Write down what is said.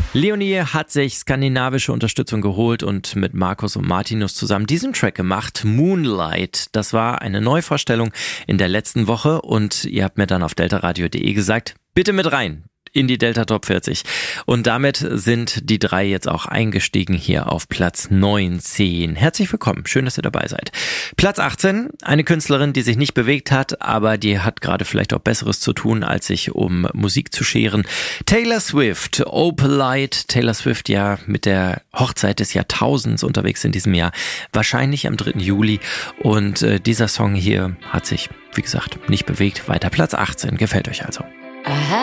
Leonie hat sich skandinavische Unterstützung geholt und mit Markus und Martinus zusammen diesen Track gemacht, Moonlight. Das war eine Neuvorstellung in der letzten Woche und ihr habt mir dann auf deltaradio.de gesagt, bitte mit rein in die Delta Top 40. Und damit sind die drei jetzt auch eingestiegen hier auf Platz 19. Herzlich willkommen, schön, dass ihr dabei seid. Platz 18, eine Künstlerin, die sich nicht bewegt hat, aber die hat gerade vielleicht auch Besseres zu tun, als sich um Musik zu scheren. Taylor Swift, Opalite. Taylor Swift ja mit der Hochzeit des Jahrtausends unterwegs in diesem Jahr, wahrscheinlich am 3. Juli. Und dieser Song hier hat sich, wie gesagt, nicht bewegt. Weiter Platz 18, gefällt euch also.